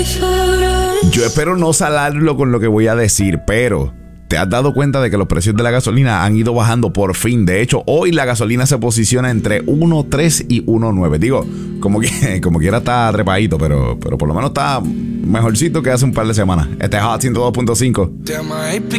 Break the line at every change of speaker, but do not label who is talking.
Yo espero no salarlo con lo que voy a decir, pero ¿te has dado cuenta de que los precios de la gasolina han ido bajando por fin? De hecho, hoy la gasolina se posiciona entre 1.3 y 1.9. Digo, como quiera está trepadito, pero por lo menos está mejorcito que hace un par de semanas. Este es Hot 102.5.